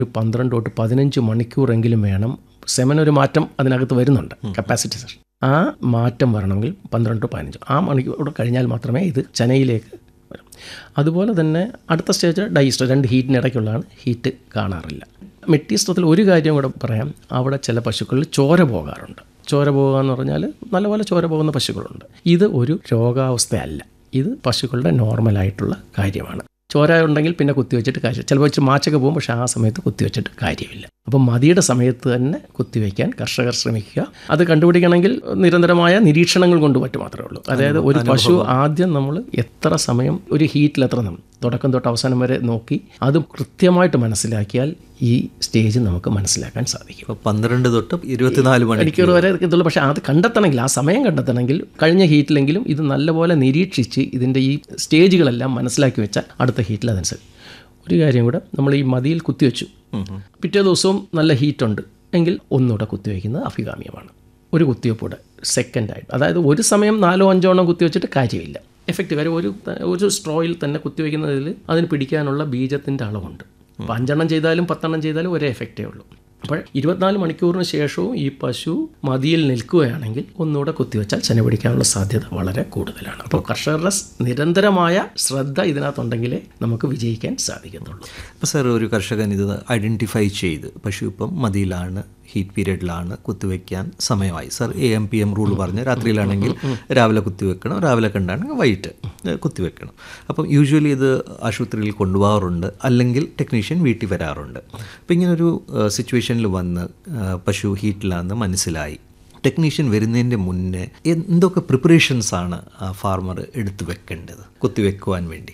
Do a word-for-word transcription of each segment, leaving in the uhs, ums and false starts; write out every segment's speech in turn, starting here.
ഒരു പന്ത്രണ്ട് തൊട്ട് പതിനഞ്ച് മണിക്കൂറെങ്കിലും വേണം. സെമൻ ഒരു മാറ്റം അതിനകത്ത് വരുന്നുണ്ട്, കപ്പാസിറ്റി സെഷൻ. ആ മാറ്റം വരണമെങ്കിൽ പന്ത്രണ്ട് ടു പതിനഞ്ച് ആ മണിക്കൂർ കഴിഞ്ഞാൽ മാത്രമേ ഇത് ചനയിലേക്ക് വരും. അതുപോലെ തന്നെ അടുത്ത സ്റ്റേജ് ഡൈസ്റ്റർ, രണ്ട് ഹീറ്റിനിടയ്ക്കുള്ളതാണ്. ഹീറ്റ് കാണാറില്ല. മെറ്റീസ്ത്രത്തിൽ ഒരു കാര്യം കൂടെ പറയാം. അവിടെ ചില പശുക്കളിൽ ചോര പോകാറുണ്ട്. ചോര പോകുക എന്ന് പറഞ്ഞാൽ നല്ലപോലെ ചോര പോകുന്ന പശുക്കളുണ്ട്. ഇത് ഒരു രോഗാവസ്ഥയല്ല, ഇത് പശുക്കളുടെ നോർമലായിട്ടുള്ള കാര്യമാണ്. ചോര ഉണ്ടെങ്കിൽ പിന്നെ കുത്തിവെച്ചിട്ട് കാര്യം, ചിലപ്പോൾ വെച്ച് മാച്ചൊക്കെ പോകും, പക്ഷേ ആ സമയത്ത് കുത്തിവെച്ചിട്ട് കാര്യമില്ല. അപ്പം മതിയുടെ സമയത്ത് തന്നെ കുത്തിവെക്കാൻ കർഷകർ ശ്രമിക്കുക. അത് കണ്ടുപിടിക്കണമെങ്കിൽ നിരന്തരമായ നിരീക്ഷണങ്ങൾ കൊണ്ട് പറ്റും മാത്രമേ ഉള്ളൂ. അതായത് ഒരു പശു ആദ്യം നമ്മൾ എത്ര സമയം ഒരു ഹീറ്റിൽ എത്ര നമ്മൾ തുടക്കം തൊട്ട് അവസാനം വരെ നോക്കി അത് കൃത്യമായിട്ട് മനസ്സിലാക്കിയാൽ ഈ സ്റ്റേജ് നമുക്ക് മനസ്സിലാക്കാൻ സാധിക്കും. പന്ത്രണ്ട് തൊട്ട് ഇരുപത്തിനാല് മണിക്കൂർ വരെ ഇതുള്ളൂ. പക്ഷേ അത് കണ്ടെത്തണമെങ്കിൽ, ആ സമയം കണ്ടെത്തണമെങ്കിൽ കഴിഞ്ഞ ഹീറ്റിലെങ്കിലും ഇത് നല്ലപോലെ നിരീക്ഷിച്ച് ഇതിൻ്റെ ഈ സ്റ്റേജുകളെല്ലാം മനസ്സിലാക്കി വെച്ചാൽ അടുത്ത ഹീറ്റിൽ അതനുസരിച്ച്. ഒരു കാര്യം കൂടെ, നമ്മൾ ഈ മതിയിൽ കുത്തിവെച്ചു, പിറ്റേ ദിവസവും നല്ല ഹീറ്റുണ്ട് എങ്കിൽ ഒന്നുകൂടെ കുത്തിവെക്കുന്നത് അഭികാമ്യമാണ്. ഒരു കുത്തിവെപ്പൂടെ സെക്കൻഡായിട്ട്, അതായത് ഒരു സമയം നാലോ അഞ്ചോ എണ്ണം കുത്തിവെച്ചിട്ട് കാര്യമില്ല. എഫക്റ്റീവ് കാര്യം ഒരു ഒരു സ്ട്രോയിൽ തന്നെ കുത്തിവെക്കുന്നതിൽ അതിന് പിടിക്കാനുള്ള ബീജത്തിൻ്റെ അളവുണ്ട്. അപ്പോൾ അഞ്ചെണ്ണം ചെയ്താലും പത്തെണ്ണം ചെയ്താലും ഒരേ എഫക്റ്റേ ഉള്ളൂ. അപ്പോൾ ഇരുപത്തിനാല് മണിക്കൂറിന് ശേഷവും ഈ പശു മതിയിൽ നിൽക്കുകയാണെങ്കിൽ ഒന്നുകൂടെ കുത്തിവെച്ചാൽ ചെന പിടിക്കാനുള്ള സാധ്യത വളരെ കൂടുതലാണ്. അപ്പോൾ കർഷകരുടെ നിരന്തരമായ ശ്രദ്ധ ഇതിനകത്തുണ്ടെങ്കിലേ നമുക്ക് വിജയിക്കാൻ സാധിക്കത്തുള്ളൂ. അപ്പോൾ സാർ, ഒരു കർഷകൻ ഇത് ഐഡൻറ്റിഫൈ ചെയ്ത് പശു ഇപ്പം മതിയിലാണ്, ഹീറ്റ് പീരീഡിലാണ്, കുത്തിവെക്കാൻ സമയമായി. Sir A M P M rule പറഞ്ഞ് രാത്രിയിലാണെങ്കിൽ രാവിലെ കുത്തിവെക്കണം, രാവിലെ കണ്ടാണെങ്കിൽ വൈകിട്ട് കുത്തിവെക്കണം. അപ്പം യൂഷ്വലി ഇത് ആശുപത്രിയിൽ കൊണ്ടുപോകാറുണ്ട്, അല്ലെങ്കിൽ ടെക്നീഷ്യൻ വീട്ടിൽ വരാറുണ്ട്. അപ്പം ഇങ്ങനൊരു സിറ്റുവേഷനിൽ വന്ന് പശു ഹീറ്റിലാണെന്ന് മനസ്സിലായി, ടെക്നീഷ്യൻ വരുന്നതിൻ്റെ മുന്നേ എന്തൊക്കെ പ്രിപ്പറേഷൻസാണ് ആ ഫാർമർ എടുത്തു വെക്കേണ്ടത് കുത്തിവെക്കുവാൻ വേണ്ടി?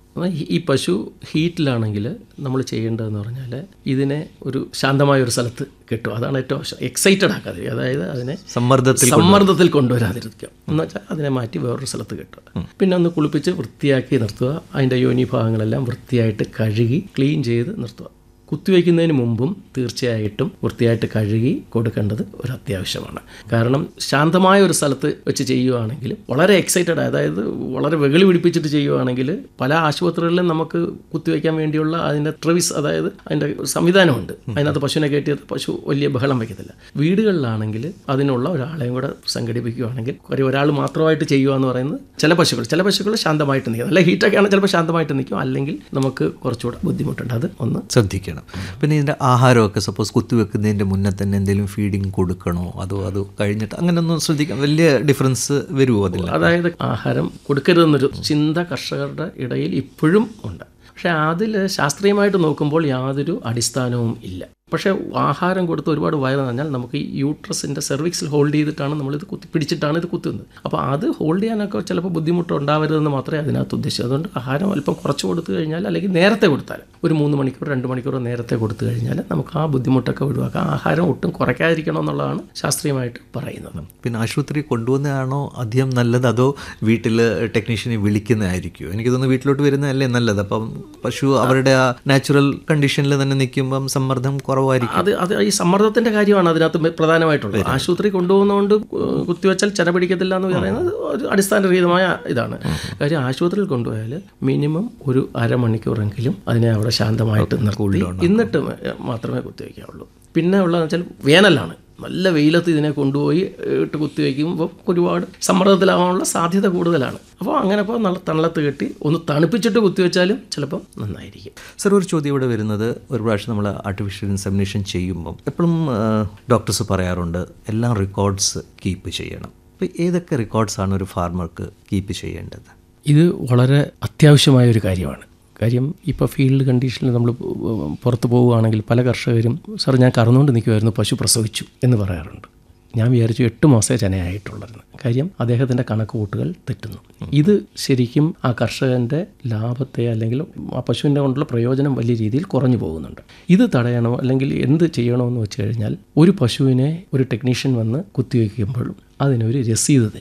ഈ പശു ഹീറ്റിലാണെങ്കിൽ നമ്മൾ ചെയ്യേണ്ടതെന്ന് പറഞ്ഞാൽ ഇതിനെ ഒരു ശാന്തമായ ഒരു സ്ഥലത്ത് കെട്ടുക. അതാണ് ഏറ്റവും എക്സൈറ്റഡ് ആക്കാതെ, അതായത് അതിനെ സമ്മർദ്ദത്തിൽ സമ്മർദ്ദത്തിൽ കൊണ്ടുവരാതിരിക്കുക. എന്ന് വെച്ചാൽ അതിനെ മാറ്റി വേറൊരു സ്ഥലത്ത് കെട്ടുക. പിന്നെ ഒന്ന് കുളിപ്പിച്ച് വൃത്തിയാക്കി നിർത്തുക. അതിൻ്റെ യോനി ഭാഗങ്ങളെല്ലാം വൃത്തിയായിട്ട് കഴുകി ക്ലീൻ ചെയ്ത് നിർത്തുക. കുത്തിവയ്ക്കുന്നതിന് മുമ്പും തീർച്ചയായിട്ടും വൃത്തിയായിട്ട് കഴുകി കൊടുക്കേണ്ടത് ഒരു അത്യാവശ്യമാണ്. കാരണം ശാന്തമായ ഒരു സ്ഥലത്ത് വെച്ച് ചെയ്യുകയാണെങ്കിൽ, വളരെ എക്സൈറ്റഡ്, അതായത് വളരെ വെകളി പിടിപ്പിച്ചിട്ട് ചെയ്യുകയാണെങ്കിൽ പല ആശുപത്രികളിലും നമുക്ക് കുത്തിവയ്ക്കാൻ വേണ്ടിയുള്ള അതിൻ്റെ ട്രവിസ്, അതായത് അതിൻ്റെ സംവിധാനമുണ്ട്. അതിനകത്ത് പശുവിനെ കയറ്റിയത് പശു വലിയ ബഹളം വയ്ക്കത്തില്ല. വീടുകളിലാണെങ്കിൽ അതിനുള്ള ഒരാളെയും കൂടെ സംഘടിപ്പിക്കുകയാണെങ്കിൽ, ഒരു ഒരാൾ മാത്രമായിട്ട് ചെയ്യുക എന്ന് പറയുന്നത് ചില പശുക്കൾ ചില പശുക്കൾ ശാന്തമായിട്ട് നിൽക്കും. നല്ല ഹീറ്റൊക്കെ ആണെങ്കിൽ ചിലപ്പോൾ ശാന്തമായിട്ട് നിൽക്കും, അല്ലെങ്കിൽ നമുക്ക് കുറച്ചുകൂടെ ബുദ്ധിമുട്ടുണ്ട്. അത് ഒന്ന് ശ്രദ്ധിക്കണം. പിന്നെ ഇതിൻ്റെ ആഹാരമൊക്കെ സപ്പോസ് കുത്തിവെക്കുന്നതിൻ്റെ മുന്നേ തന്നെ എന്തെങ്കിലും ഫീഡിങ് കൊടുക്കണോ, അതോ അത് കഴിഞ്ഞിട്ട് അങ്ങനെയൊന്നും ശ്രദ്ധിക്കാം? വലിയ ഡിഫറൻസ് വരുമോ അതിൽ? അതായത് ആഹാരം കൊടുക്കരുതെന്നൊരു ചിന്ത കർഷകരുടെ ഇടയിൽ ഇപ്പോഴും ഉണ്ട്. പക്ഷേ അതിൽ ശാസ്ത്രീയമായിട്ട് നോക്കുമ്പോൾ യാതൊരു അടിസ്ഥാനവും ഇല്ല. പക്ഷേ ആഹാരം കൊടുത്ത് ഒരുപാട് വയറ് നിറഞ്ഞാൽ നമുക്ക് ഈ യൂട്രസിൻ്റെ സെർവിക്സിൽ ഹോൾഡ് ചെയ്തിട്ടാണ് നമ്മളിത് കുത്തി പിടിച്ചിട്ടാണ് ഇത് കുത്തുന്നത്. അപ്പോൾ അത് ഹോൾഡ് ചെയ്യാനൊക്കെ ചിലപ്പോൾ ബുദ്ധിമുട്ടുണ്ടാവരുതെന്ന് മാത്രമേ അതിനകത്ത് ഉദ്ദേശിച്ചു. അതുകൊണ്ട് ആഹാരം അല്പം കുറച്ച് കൊടുത്തു കഴിഞ്ഞാൽ, അല്ലെങ്കിൽ നേരത്തെ കൊടുത്താൽ ഒരു മൂന്ന് മണിക്കൂർ രണ്ട് മണിക്കൂർ നേരത്തെ കൊടുത്തു കഴിഞ്ഞാൽ നമുക്ക് ആ ബുദ്ധിമുട്ടൊക്കെ ഒഴിവാക്കാം. ആഹാരം ഒട്ടും കുറയ്ക്കാതിരിക്കണം എന്നുള്ളതാണ് ശാസ്ത്രീയമായിട്ട് പറയുന്നത്. പിന്നെ ആശുപത്രി കൊണ്ടുപോകുന്നതാണോ അധികം നല്ലത്, അതോ വീട്ടിൽ ടെക്നീഷ്യനെ വിളിക്കുന്നതായിരിക്കുമോ? എനിക്ക് തോന്നുന്നു വീട്ടിലോട്ട് വരുന്നതല്ലേ നല്ലത്. അപ്പം പശു അവരുടെ ആ നാച്ചുറൽ കണ്ടീഷനിൽ തന്നെ നിൽക്കുമ്പം സമ്മർദ്ദം കുറവായിരിക്കും. അത് അത് ഈ സമ്മർദ്ദത്തിൻ്റെ കാര്യമാണ് അതിനകത്ത് പ്രധാനമായിട്ടുള്ളത്. ആശുപത്രി കൊണ്ടുപോകുന്നതുകൊണ്ട് കുത്തിവെച്ചാൽ ചെന പിടിക്കത്തില്ല എന്ന് പറയുന്നത് ഒരു അടിസ്ഥാനരഹിതമായ ഇതാണ്. കാര്യം ആശുപത്രിയിൽ കൊണ്ടുപോയാൽ മിനിമം ഒരു അരമണിക്കൂറെങ്കിലും അതിനെ അവിടെ ശാന്തമായിട്ട് നിർത്തി എന്നിട്ട് മാത്രമേ കുത്തിവെക്കാവുള്ളൂ. പിന്നെ ഉള്ളതെന്ന് വെച്ചാൽ വേനലാണ്, നല്ല വെയിലത്ത് ഇതിനെ കൊണ്ടുപോയി ഇട്ട് കുത്തിവെക്കുമ്പോൾ ഒരുപാട് സമ്മർദ്ദത്തിലാവാനുള്ള സാധ്യത കൂടുതലാണ്. അപ്പോൾ അങ്ങനെ ഇപ്പോൾ നല്ല തണലത്ത് കെട്ടി ഒന്ന് തണുപ്പിച്ചിട്ട് കുത്തിവെച്ചാലും ചിലപ്പോൾ നന്നായിരിക്കും. സർ, ഒരു ചോദ്യം ഇവിടെ വരുന്നത്, ഒരു പ്രാവശ്യം നമ്മൾ ആർട്ടിഫിഷ്യൽ ഇൻസെമിനേഷൻ ചെയ്യുമ്പം എപ്പോഴും ഡോക്ടേഴ്സ് പറയാറുണ്ട് എല്ലാം റെക്കോർഡ്സ് കീപ്പ് ചെയ്യണം. അപ്പോൾ ഏതൊക്കെ റെക്കോർഡ്സാണ് ഒരു ഫാർമർക്ക് കീപ്പ് ചെയ്യേണ്ടത്? ഇത് വളരെ അത്യാവശ്യമായ ഒരു കാര്യമാണ്. കാര്യം ഇപ്പോൾ ഫീൽഡ് കണ്ടീഷനിൽ നമ്മൾ പുറത്ത് പോവുകയാണെങ്കിൽ പല കർഷകരും സാർ ഞാൻ കറന്നുകൊണ്ട് നിൽക്കുമായിരുന്നു, പശു പ്രസവിച്ചു എന്ന് പറയാറുണ്ട്. ഞാൻ വിചാരിച്ചു എട്ട് മാസമേ ചെനയായിട്ടുള്ളായിരുന്നു. കാര്യം അദ്ദേഹത്തിൻ്റെ കണക്ക് കൂട്ടുകൾ തെറ്റുന്നു. ഇത് ശരിക്കും ആ കർഷകൻ്റെ ലാഭത്തെ അല്ലെങ്കിൽ ആ പശുവിൻ്റെ കൊണ്ടുള്ള പ്രയോജനം വലിയ രീതിയിൽ കുറഞ്ഞു പോകുന്നുണ്ട്. ഇത് തടയണോ അല്ലെങ്കിൽ എന്ത് ചെയ്യണമെന്ന് വെച്ച് കഴിഞ്ഞാൽ, ഒരു പശുവിനെ ഒരു ടെക്നീഷ്യൻ വന്ന് കുത്തിവെക്കുമ്പോഴും അതിനൊരു രസീത് തരും.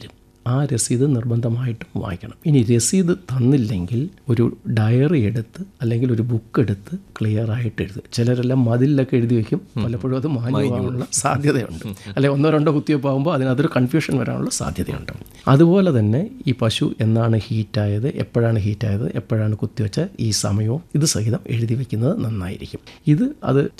ആ രസീത് നിർബന്ധമായിട്ടും വായിക്കണം. ഇനി രസീത് തന്നില്ലെങ്കിൽ ഒരു ഡയറി എടുത്ത് അല്ലെങ്കിൽ ഒരു ബുക്ക് എടുത്ത് ക്ലിയർ ആയിട്ട് എഴുതുക. ചിലരെല്ലാം മതിലൊക്കെ എഴുതി വയ്ക്കും, പലപ്പോഴും അത് മാഞ്ഞു പോകാനുള്ള സാധ്യതയുണ്ട്. അല്ലെ ഒന്നോ രണ്ടോ കുത്തിവെപ്പാകുമ്പോൾ അതിനകത്തൊരു കൺഫ്യൂഷൻ വരാനുള്ള സാധ്യതയുണ്ട്. അതുപോലെ തന്നെ ഈ പശു എന്നാണ് ഹീറ്റായത്, എപ്പോഴാണ് ഹീറ്റായത്, എപ്പോഴാണ് കുത്തിവെച്ച ഈ സമയവും ഇത് സഹിതം എഴുതി വയ്ക്കുന്നത് നന്നായിരിക്കും. ഇത് അത്